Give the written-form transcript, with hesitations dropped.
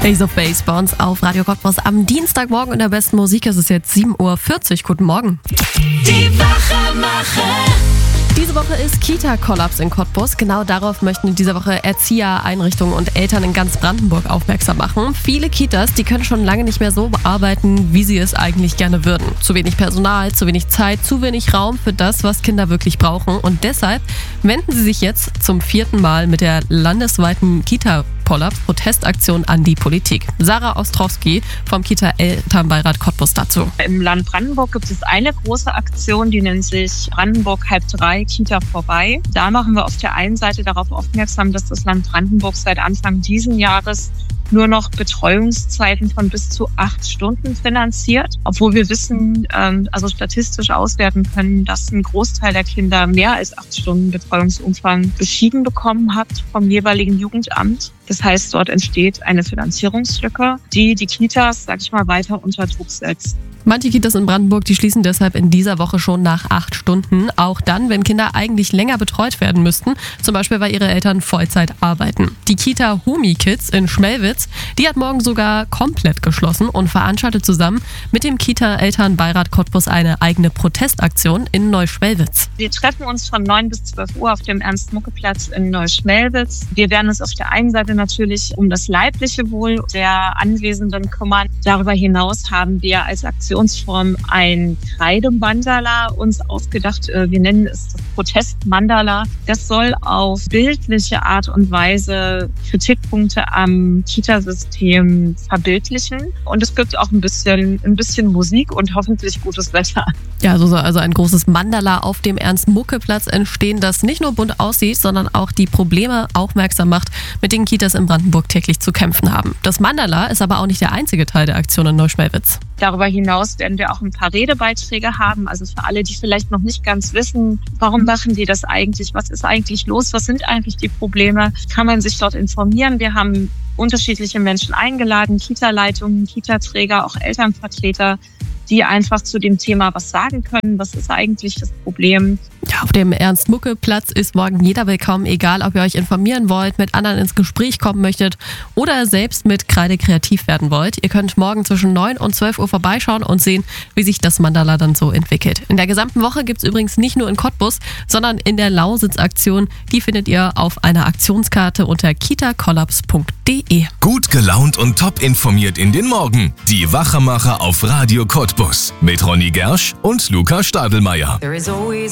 Ace of Base bei uns auf Radio Cottbus am Dienstagmorgen in der besten Musik. Es ist jetzt 7.40 Uhr. Guten Morgen. Die Wachemacher. Diese Woche ist Kita-Kollaps in Cottbus. Genau darauf möchten in dieser Woche Erzieher, Einrichtungen und Eltern in ganz Brandenburg aufmerksam machen. Viele Kitas, die können schon lange nicht mehr so arbeiten, wie sie es eigentlich gerne würden. Zu wenig Personal, zu wenig Zeit, zu wenig Raum für das, was Kinder wirklich brauchen. Und deshalb wenden sie sich jetzt zum 4. Mal mit der landesweiten Kita-Kollaps-Protestaktion an die Politik. Sarah Ostrowski vom Kita-Elternbeirat Cottbus dazu. Im Land Brandenburg gibt es eine große Aktion, die nennt sich Brandenburg halb 3 Kita vorbei. Da machen wir auf der einen Seite darauf aufmerksam, dass das Land Brandenburg seit Anfang diesen Jahres nur noch Betreuungszeiten von bis zu 8 Stunden finanziert, obwohl wir wissen, also statistisch auswerten können, dass ein Großteil der Kinder mehr als 8 Stunden Betreuungsumfang beschieden bekommen hat vom jeweiligen Jugendamt. Das heißt, dort entsteht eine Finanzierungslücke, die die Kitas, sag ich mal, weiter unter Druck setzt. Manche Kitas in Brandenburg, die schließen deshalb in dieser Woche schon nach 8 Stunden. Auch dann, wenn Kinder eigentlich länger betreut werden müssten. Zum Beispiel, weil ihre Eltern Vollzeit arbeiten. Die Kita Humi Kids in Schmelwitz, die hat morgen sogar komplett geschlossen und veranstaltet zusammen mit dem Kita-Elternbeirat Cottbus eine eigene Protestaktion in Neuschmelwitz. Wir treffen uns von 9 bis 12 Uhr auf dem Ernst-Mucke-Platz in Neuschmelwitz. Wir werden uns auf der einen Seite natürlich um das leibliche Wohl der Anwesenden kümmern. Darüber hinaus haben wir als Aktionsform ein Kreidemandala uns ausgedacht. Wir nennen es das Protestmandala. Das soll auf bildliche Art und Weise Kritikpunkte am Kitasystem verbildlichen. Und es gibt auch ein bisschen Musik und hoffentlich gutes Wetter. Ja, so soll also ein großes Mandala auf dem Ernst-Mucke-Platz entstehen, das nicht nur bunt aussieht, sondern auch die Probleme aufmerksam macht, mit denen Kitas in Brandenburg täglich zu kämpfen haben. Das Mandala ist aber auch nicht der einzige Teil der Aktion in Neuschmelwitz. Darüber hinaus werden wir auch ein paar Redebeiträge haben. Also für alle, die vielleicht noch nicht ganz wissen, warum machen die das eigentlich? Was ist eigentlich los? Was sind eigentlich die Probleme? Kann man sich dort informieren? Wir haben unterschiedliche Menschen eingeladen, Kita-Leitungen, Kita-Träger, auch Elternvertreter, die einfach zu dem Thema was sagen können. Was ist eigentlich das Problem? Ja, auf dem Ernst-Mucke-Platz ist morgen jeder willkommen, egal ob ihr euch informieren wollt, mit anderen ins Gespräch kommen möchtet oder selbst mit Kreide kreativ werden wollt. Ihr könnt morgen zwischen 9 und 12 Uhr vorbeischauen und sehen, wie sich das Mandala dann so entwickelt. In der gesamten Woche gibt es übrigens nicht nur in Cottbus, sondern in der Lausitz-Aktion. Die findet ihr auf einer Aktionskarte unter kitakollaps.de. Gut gelaunt und top informiert in den Morgen. Die Wachemacher auf Radio Cottbus mit Ronny Gersch und Luca Stadelmeier.